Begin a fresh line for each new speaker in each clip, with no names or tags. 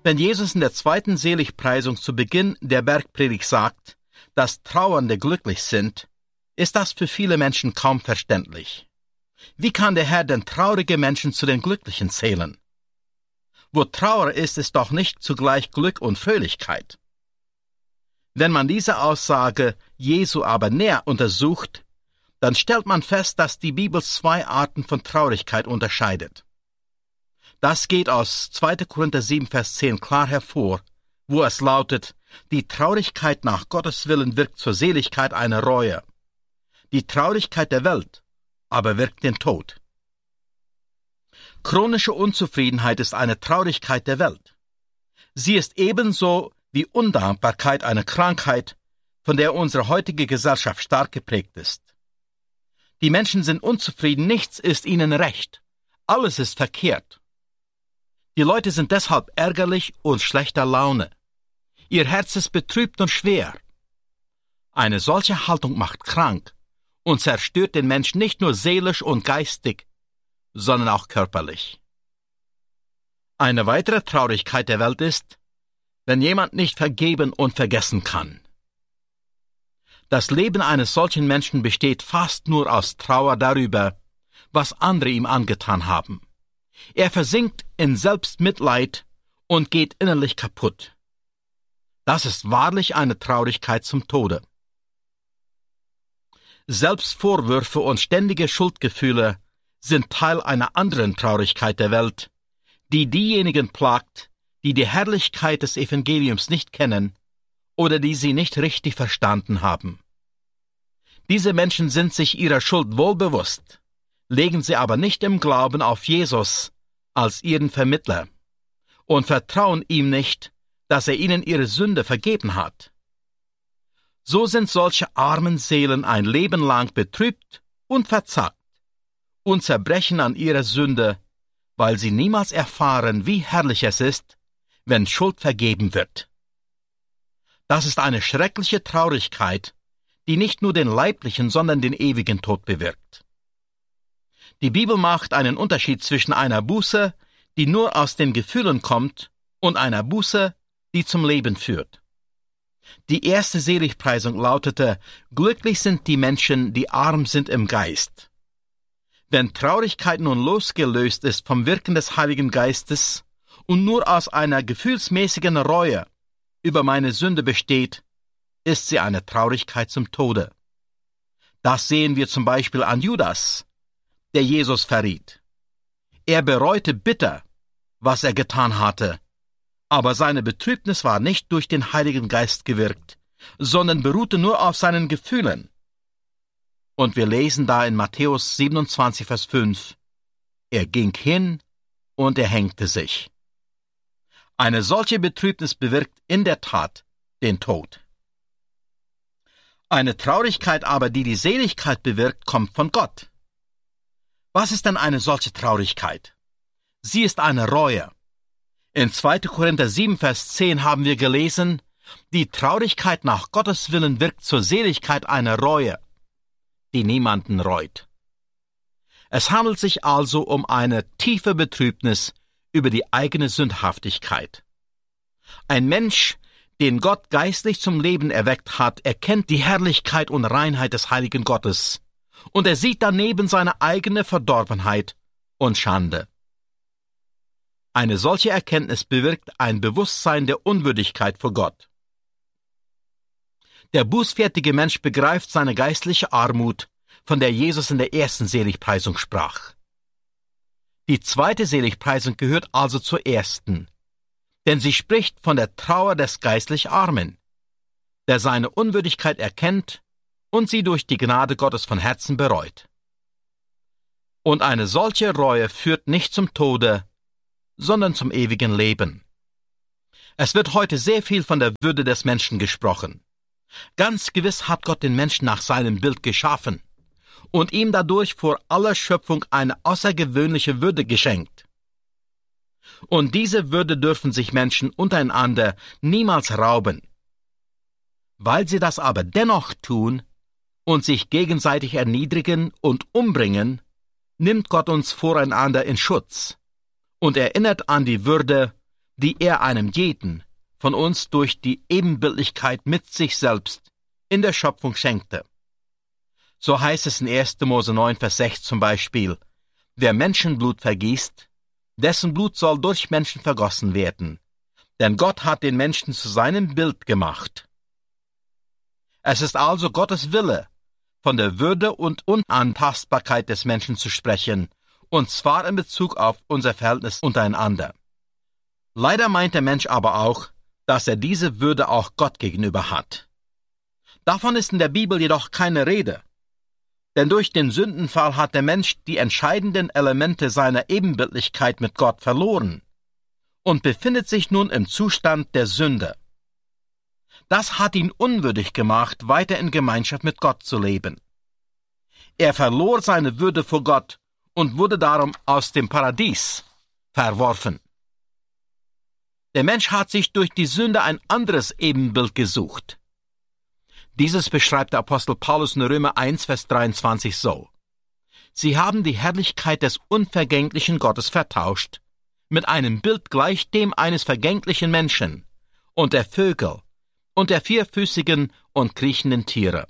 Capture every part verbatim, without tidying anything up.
Wenn Jesus in der zweiten Seligpreisung zu Beginn der Bergpredigt sagt, dass Trauernde glücklich sind, ist das für viele Menschen kaum verständlich. Wie kann der Herr denn traurige Menschen zu den Glücklichen zählen? Wo Trauer ist, ist doch nicht zugleich Glück und Fröhlichkeit. Wenn man diese Aussage Jesu aber näher untersucht, dann stellt man fest, dass die Bibel zwei Arten von Traurigkeit unterscheidet. Das geht aus zweiter Korinther sieben, Vers zehn klar hervor, wo es lautet, die Traurigkeit nach Gottes Willen wirkt zur Seligkeit eine Reue. Die Traurigkeit der Welt aber wirkt den Tod. Chronische Unzufriedenheit ist eine Traurigkeit der Welt. Sie ist ebenso wie Undankbarkeit eine Krankheit, von der unsere heutige Gesellschaft stark geprägt ist. Die Menschen sind unzufrieden, nichts ist ihnen recht, alles ist verkehrt. Die Leute sind deshalb ärgerlich und schlechter Laune. Ihr Herz ist betrübt und schwer. Eine solche Haltung macht krank und zerstört den Menschen nicht nur seelisch und geistig, sondern auch körperlich. Eine weitere Traurigkeit der Welt ist, wenn jemand nicht vergeben und vergessen kann. Das Leben eines solchen Menschen besteht fast nur aus Trauer darüber, was andere ihm angetan haben. Er versinkt in Selbstmitleid und geht innerlich kaputt. Das ist wahrlich eine Traurigkeit zum Tode. Selbstvorwürfe und ständige Schuldgefühle sind Teil einer anderen Traurigkeit der Welt, die diejenigen plagt, die die Herrlichkeit des Evangeliums nicht kennen oder die sie nicht richtig verstanden haben. Diese Menschen sind sich ihrer Schuld wohl bewusst, legen sie aber nicht im Glauben auf Jesus als ihren Vermittler und vertrauen ihm nicht, dass er ihnen ihre Sünde vergeben hat. So sind solche armen Seelen ein Leben lang betrübt und verzagt und zerbrechen an ihrer Sünde, weil sie niemals erfahren, wie herrlich es ist, wenn Schuld vergeben wird. Das ist eine schreckliche Traurigkeit, die nicht nur den leiblichen, sondern den ewigen Tod bewirkt. Die Bibel macht einen Unterschied zwischen einer Buße, die nur aus den Gefühlen kommt, und einer Buße, die zum Leben führt. Die erste Seligpreisung lautete, glücklich sind die Menschen, die arm sind im Geist. Wenn Traurigkeit nun losgelöst ist vom Wirken des Heiligen Geistes und nur aus einer gefühlsmäßigen Reue über meine Sünde besteht, ist sie eine Traurigkeit zum Tode. Das sehen wir zum Beispiel an Judas, der Jesus verriet. Er bereute bitter, was er getan hatte, aber seine Betrübnis war nicht durch den Heiligen Geist gewirkt, sondern beruhte nur auf seinen Gefühlen. Und wir lesen da in Matthäus siebenundzwanzig, Vers fünf, er ging hin und er hängte sich. Eine solche Betrübnis bewirkt in der Tat den Tod. Eine Traurigkeit aber, die die Seligkeit bewirkt, kommt von Gott. Was ist denn eine solche Traurigkeit? Sie ist eine Reue. In zweiter Korinther sieben, Vers zehn haben wir gelesen, die Traurigkeit nach Gottes Willen wirkt zur Seligkeit eine Reue, die niemanden reut. Es handelt sich also um eine tiefe Betrübnis über die eigene Sündhaftigkeit. Ein Mensch, den Gott geistlich zum Leben erweckt hat, erkennt die Herrlichkeit und Reinheit des heiligen Gottes, und er sieht daneben seine eigene Verdorbenheit und Schande. Eine solche Erkenntnis bewirkt ein Bewusstsein der Unwürdigkeit vor Gott. Der bußfertige Mensch begreift seine geistliche Armut, von der Jesus in der ersten Seligpreisung sprach. Die zweite Seligpreisung gehört also zur ersten, denn sie spricht von der Trauer des geistlich Armen, der seine Unwürdigkeit erkennt und sie durch die Gnade Gottes von Herzen bereut. Und eine solche Reue führt nicht zum Tode, sondern zum ewigen Leben. Es wird heute sehr viel von der Würde des Menschen gesprochen. Ganz gewiss hat Gott den Menschen nach seinem Bild geschaffen und ihm dadurch vor aller Schöpfung eine außergewöhnliche Würde geschenkt. Und diese Würde dürfen sich Menschen untereinander niemals rauben. Weil sie das aber dennoch tun und sich gegenseitig erniedrigen und umbringen, nimmt Gott uns voreinander in Schutz und erinnert an die Würde, die er einem jeden von uns durch die Ebenbildlichkeit mit sich selbst in der Schöpfung schenkte. So heißt es in erster Mose neun, Vers sechs zum Beispiel: Wer Menschenblut vergießt, dessen Blut soll durch Menschen vergossen werden, denn Gott hat den Menschen zu seinem Bild gemacht. Es ist also Gottes Wille, von der Würde und Unantastbarkeit des Menschen zu sprechen, und zwar in Bezug auf unser Verhältnis untereinander. Leider meint der Mensch aber auch, dass er diese Würde auch Gott gegenüber hat. Davon ist in der Bibel jedoch keine Rede. Denn durch den Sündenfall hat der Mensch die entscheidenden Elemente seiner Ebenbildlichkeit mit Gott verloren und befindet sich nun im Zustand der Sünde. Das hat ihn unwürdig gemacht, weiter in Gemeinschaft mit Gott zu leben. Er verlor seine Würde vor Gott und wurde darum aus dem Paradies verworfen. Der Mensch hat sich durch die Sünde ein anderes Ebenbild gesucht. Dieses beschreibt der Apostel Paulus in Römer eins, Vers dreiundzwanzig so: Sie haben die Herrlichkeit des unvergänglichen Gottes vertauscht mit einem Bild gleich dem eines vergänglichen Menschen und der Vögel und der vierfüßigen und kriechenden Tiere.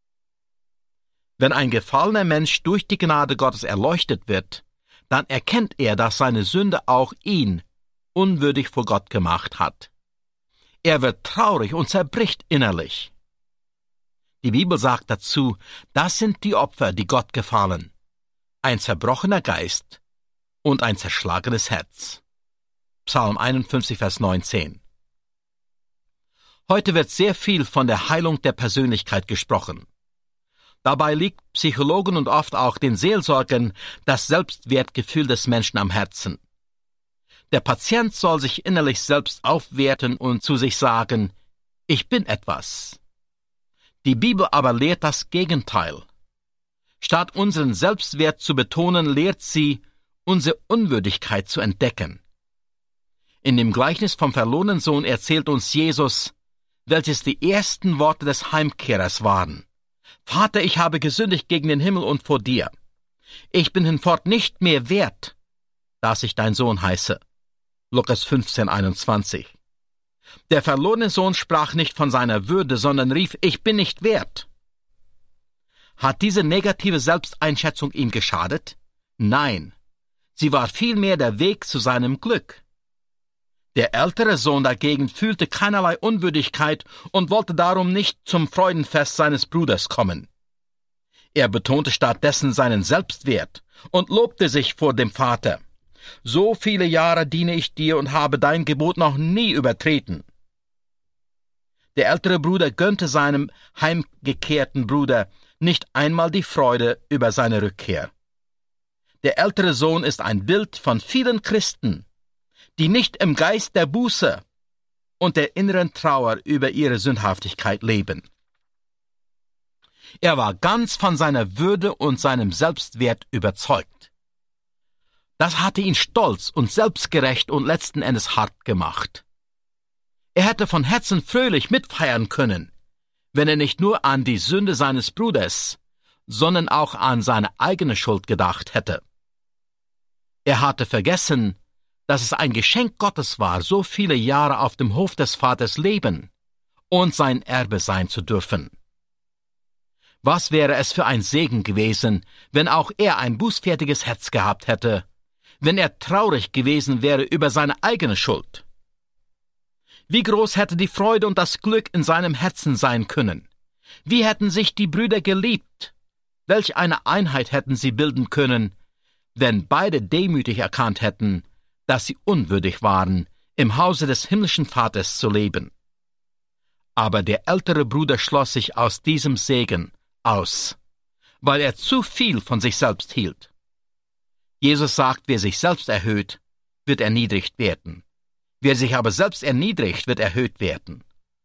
Wenn ein gefallener Mensch durch die Gnade Gottes erleuchtet wird, dann erkennt er, dass seine Sünde auch ihn unwürdig vor Gott gemacht hat. Er wird traurig und zerbricht innerlich. Die Bibel sagt dazu, das sind die Opfer, die Gott gefallen: ein zerbrochener Geist und ein zerschlagenes Herz. Psalm einundfünfzig, Vers neunzehn. Heute wird sehr viel von der Heilung der Persönlichkeit gesprochen. Dabei liegt Psychologen und oft auch den Seelsorgern das Selbstwertgefühl des Menschen am Herzen. Der Patient soll sich innerlich selbst aufwerten und zu sich sagen: Ich bin etwas. Die Bibel aber lehrt das Gegenteil. Statt unseren Selbstwert zu betonen, lehrt sie, unsere Unwürdigkeit zu entdecken. In dem Gleichnis vom verlorenen Sohn erzählt uns Jesus, welches die ersten Worte des Heimkehrers waren: Vater, ich habe gesündigt gegen den Himmel und vor dir. Ich bin hinfort nicht mehr wert, dass ich dein Sohn heiße. Lukas fünfzehn, einundzwanzig. Der verlorene Sohn sprach nicht von seiner Würde, sondern rief: Ich bin nicht wert. Hat diese negative Selbsteinschätzung ihm geschadet? Nein, sie war vielmehr der Weg zu seinem Glück. Der ältere Sohn dagegen fühlte keinerlei Unwürdigkeit und wollte darum nicht zum Freudenfest seines Bruders kommen. Er betonte stattdessen seinen Selbstwert und lobte sich vor dem Vater: So viele Jahre diene ich dir und habe dein Gebot noch nie übertreten. Der ältere Bruder gönnte seinem heimgekehrten Bruder nicht einmal die Freude über seine Rückkehr. Der ältere Sohn ist ein Bild von vielen Christen, die nicht im Geist der Buße und der inneren Trauer über ihre Sündhaftigkeit leben. Er war ganz von seiner Würde und seinem Selbstwert überzeugt. Das hatte ihn stolz und selbstgerecht und letzten Endes hart gemacht. Er hätte von Herzen fröhlich mitfeiern können, wenn er nicht nur an die Sünde seines Bruders, sondern auch an seine eigene Schuld gedacht hätte. Er hatte vergessen, dass es ein Geschenk Gottes war, so viele Jahre auf dem Hof des Vaters leben und sein Erbe sein zu dürfen. Was wäre es für ein Segen gewesen, wenn auch er ein bußfertiges Herz gehabt hätte, wenn er traurig gewesen wäre über seine eigene Schuld. Wie groß hätte die Freude und das Glück in seinem Herzen sein können? Wie hätten sich die Brüder geliebt? Welch eine Einheit hätten sie bilden können, wenn beide demütig erkannt hätten, dass sie unwürdig waren, im Hause des himmlischen Vaters zu leben. Aber der ältere Bruder schloss sich aus diesem Segen aus, weil er zu viel von sich selbst hielt. Jesus sagt, wer sich selbst erhöht, wird erniedrigt werden. Wer sich aber selbst erniedrigt, wird erhöht werden.